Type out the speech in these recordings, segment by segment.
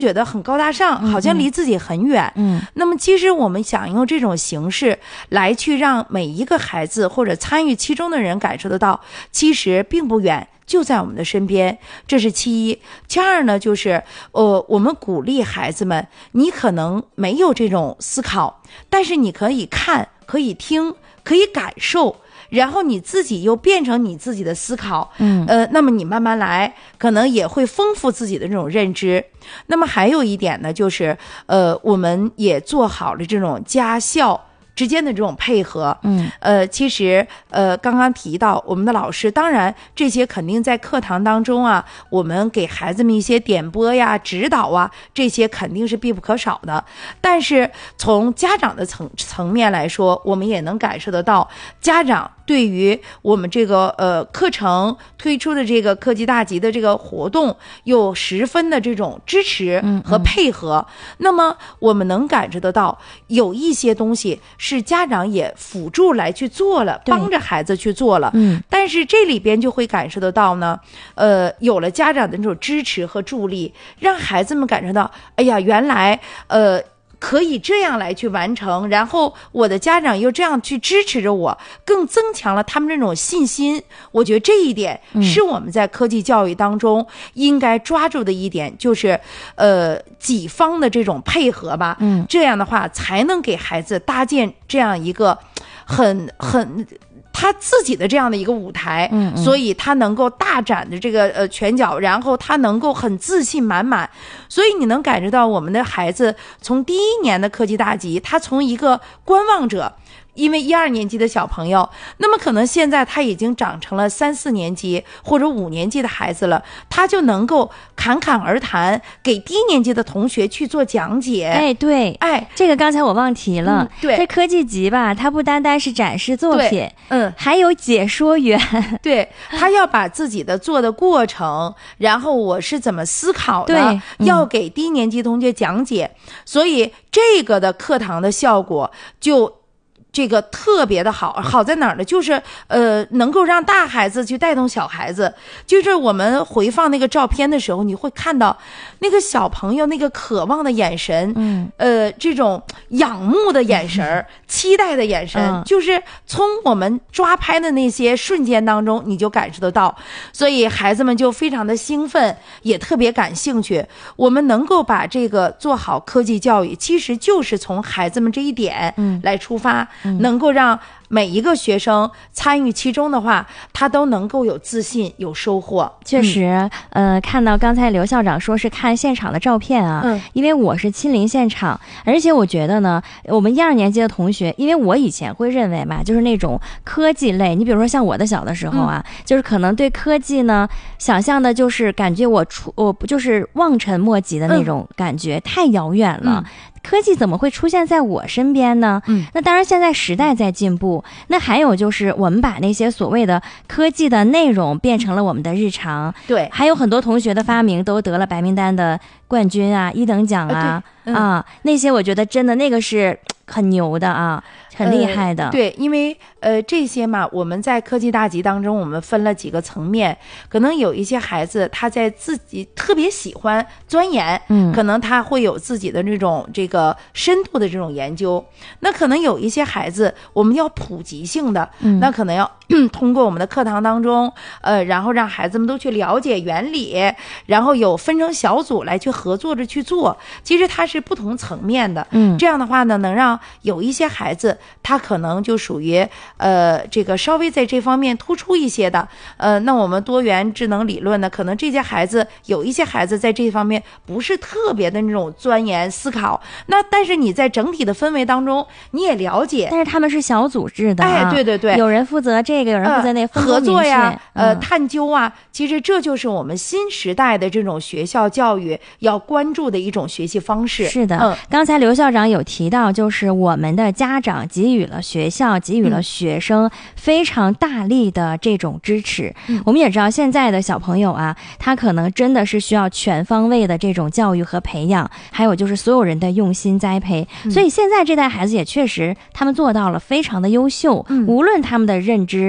觉得很高大上，好像离自己很远。那么其实我们想用这种形式来去让每一个孩子或者参与其中的人感受得到，其实并不远，就在我们的身边。这是其一。其二呢，就是我们鼓励孩子们，你可能没有这种思考，但是你可以看，可以听，可以感受，然后你自己又变成你自己的思考，那么你慢慢来，可能也会丰富自己的这种认知。那么还有一点呢，就是我们也做好了这种家校之间的这种配合。其实刚刚提到我们的老师，当然这些肯定在课堂当中啊，我们给孩子们一些点拨呀、指导啊，这些肯定是必不可少的。但是从家长的层面来说，我们也能感受得到，家长对于我们这个课程推出的这个科技大集的这个活动有十分的这种支持和配合。那么我们能感受得到，有一些东西是家长也辅助来去做了，帮着孩子去做了。但是这里边就会感受得到呢，有了家长的这种支持和助力，让孩子们感受到，哎呀，原来可以这样来去完成，然后我的家长又这样去支持着我，更增强了他们这种信心。我觉得这一点是我们在科技教育当中应该抓住的一点，就是几方的这种配合吧。这样的话才能给孩子搭建这样一个很他自己的这样的一个舞台，所以他能够大展的这个拳脚，然后他能够很自信满满。所以你能感觉到我们的孩子从第1年的科技大集，他从一个观望者，因为1、2年级的小朋友，那么可能现在他已经长成了3、4年级或者5年级的孩子了，他就能够侃侃而谈，给低年级的同学去做讲解。 对，这个刚才我忘提了。 对， 这科技集吧，它不单单是展示作品，还有解说员。 对，他要把自己的做的过程，然后我是怎么思考的，要给低年级同学讲解。所以这个的课堂的效果就这个特别的好在哪儿呢？就是能够让大孩子去带动小孩子。就是我们回放那个照片的时候，你会看到那个小朋友那个渴望的眼神，这种仰慕的眼神，期待的眼神，就是从我们抓拍的那些瞬间当中，你就感受得到。所以孩子们就非常的兴奋，也特别感兴趣。我们能够把这个做好科技教育，其实就是从孩子们这一点来出发。能够让每一个学生参与其中的话，他都能够有自信有收获。 确实看到刚才刘校长说是看现场的照片啊，因为我是亲临现场，而且我觉得呢，我们1、2年级的同学，因为我以前会认为嘛，就是那种科技类，你比如说像我的小的时候啊，就是可能对科技呢想象的就是感觉我就是望尘莫及的那种感觉，太遥远了。科技怎么会出现在我身边呢？那当然现在时代在进步，那还有就是我们把那些所谓的科技的内容变成了我们的日常。 对， 还有很多同学的发明都得了白名单的冠军啊、1等奖啊，那些我觉得真的那个是很牛的啊，很厉害的。 对，因为这些嘛，我们在科技大集当中，我们分了几个层面。可能有一些孩子他在自己特别喜欢钻研，可能他会有自己的这个深度的这种研究。那可能有一些孩子，我们要普及性的，那可能要通过我们的课堂当中，然后让孩子们都去了解原理，然后有分成小组来去合作着去做。其实它是不同层面的，这样的话呢，能让有一些孩子他可能就属于这个稍微在这方面突出一些的，那我们多元智能理论呢，可能这些孩子有一些孩子在这方面不是特别的那种钻研思考，那但是你在整体的氛围当中你也了解， 但是他们是小组制的， 对， 有人负责这个，有人负责那个， 合作呀，探究啊，其实这就是我们新时代的这种学校教育要关注的一种学习方式。 是的，刚才刘校长有提到，就是我们的家长给予了学校、给予了学生非常大力的这种支持。我们也知道现在的小朋友啊，他可能真的是需要全方位的这种教育和培养，还有就是所有人的用心栽培。所以现在这代孩子也确实他们做到了非常的优秀，无论他们的认知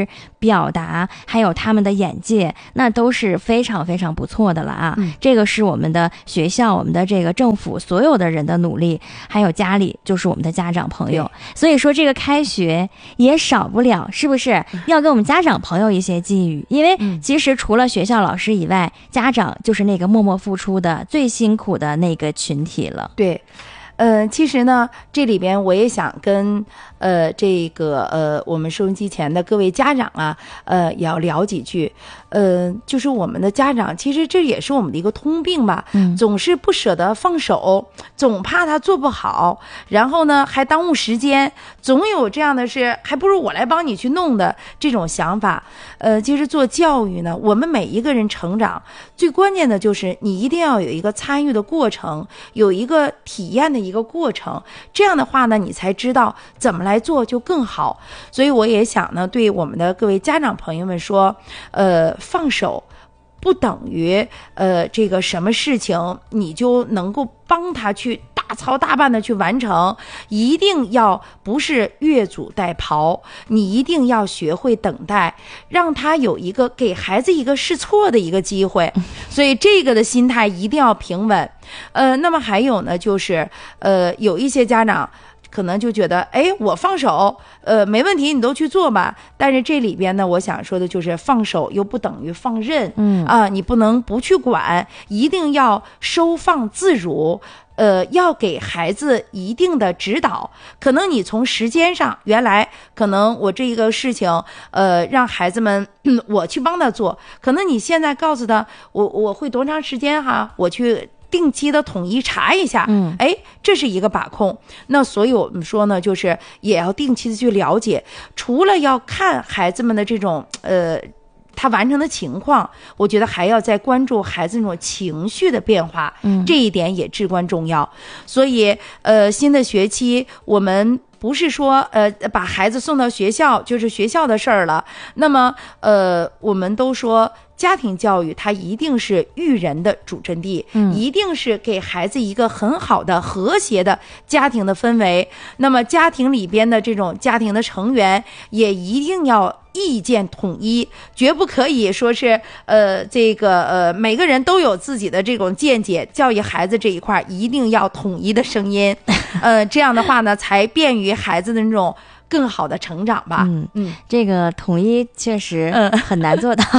识、表达，还有他们的眼界，那都是非常非常不错的了啊。这个是我们的学校、我们的这个政府所有的人的努力，还有家里就是我们的家长朋友。所以说这个开学也少不了，是不是要给我们家长朋友一些寄语？因为其实除了学校老师以外，家长就是那个默默付出的、最辛苦的那个群体了。 对。其实呢，这里边我也想跟我们收音机前的各位家长啊，也要聊几句。就是我们的家长，其实这也是我们的一个通病吧，总是不舍得放手，总怕他做不好，然后呢还耽误时间，总有这样的事，还不如我来帮你去弄的这种想法。其实做教育呢，我们每一个人成长，最关键的就是你一定要有一个参与的过程，有一个体验的一个过程，这样的话呢，你才知道怎么来做就更好。所以我也想呢，对我们的各位家长朋友们说，放手不等于这个什么事情你就能够帮他去大操大办的去完成，一定要不是越俎代庖，你一定要学会等待，让他有一个给孩子一个试错的一个机会。所以这个的心态一定要平稳。那么还有呢，就是有一些家长可能就觉得，我放手，没问题，你都去做吧。但是这里边呢，我想说的就是放手又不等于放任，你不能不去管，一定要收放自如。要给孩子一定的指导，可能你从时间上，原来可能我这一个事情，让孩子们，我去帮他做，可能你现在告诉他，我会多长时间哈，我去定期的统一查一下，这是一个把控。那所以我们说呢，就是也要定期的去了解，除了要看孩子们的这种他完成的情况，我觉得还要再关注孩子那种情绪的变化，这一点也至关重要。所以新的学期我们不是说把孩子送到学校就是学校的事儿了，那么我们都说家庭教育它一定是育人的主阵地，一定是给孩子一个很好的和谐的家庭的氛围。那么家庭里边的这种家庭的成员也一定要意见统一，绝不可以说是每个人都有自己的这种见解，教育孩子这一块一定要统一的声音，这样的话呢，才便于孩子的那种更好的成长吧。 这个统一确实很难做到。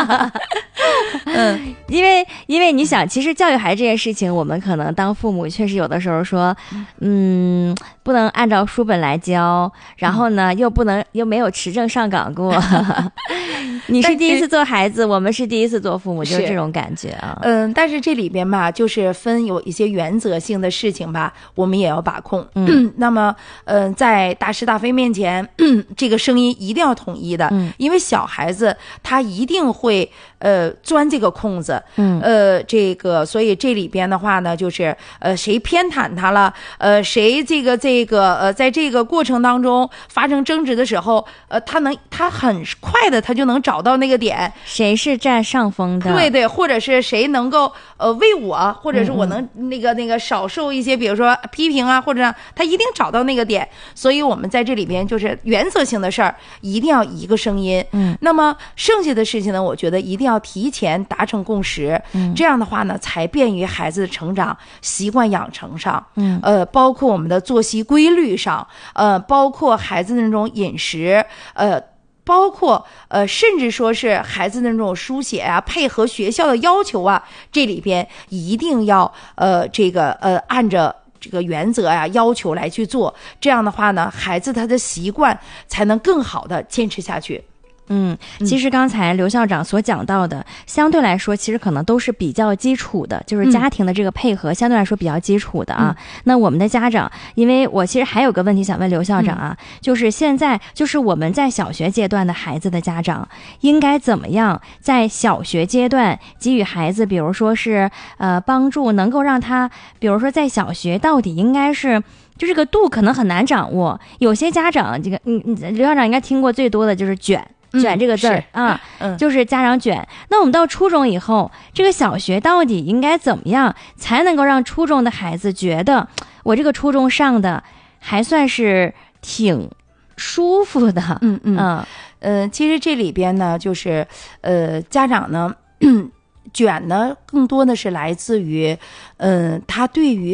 因为你想，其实教育孩子这件事情，我们可能当父母确实有的时候说，不能按照书本来教，然后呢又没有持证上岗过。你是第一次做孩子，我们是第一次做父母，就是这种感觉啊。 但是这里边吧，就是分有一些原则性的事情吧，我们也要把控。那么在大是大非面前，这个声音一定要统一的，因为小孩子他一定会钻这个空子，所以这里边的话呢，就是谁偏袒他了，谁在这个过程当中发生争执的时候，他很快的他就能找到那个点， 谁是占上风的， 对，或者是谁能够为我，或者是我能那个少受一些，比如说批评啊，或者他一定找到那个点。所以我们在这里边就是原则性的事儿一定要一个声音，那么剩下的事情呢，我觉得一定要提前达成共识，这样的话呢，才便于孩子的成长、习惯养成上，包括我们的作息规律上，包括孩子的那种饮食，包括甚至说是孩子的那种书写啊，配合学校的要求啊，这里边一定要按着这个原则呀、要求来去做，这样的话呢，孩子他的习惯才能更好的坚持下去。 其实刚才刘校长所讲到的，相对来说其实可能都是比较基础的，就是家庭的这个配合相对来说比较基础的啊。那我们的家长，因为我其实还有个问题想问刘校长啊，就是现在就是我们在小学阶段的孩子的家长应该怎么样在小学阶段给予孩子，比如说是帮助，能够让他比如说在小学到底应该是就这个度可能很难掌握，有些家长这个刘校长应该听过最多的就是卷这个字儿啊，就是家长卷。那我们到初中以后，这个小学到底应该怎么样才能够让初中的孩子觉得我这个初中上的还算是挺舒服的。 其实这里边呢，就是家长呢卷呢更多的是来自于他对于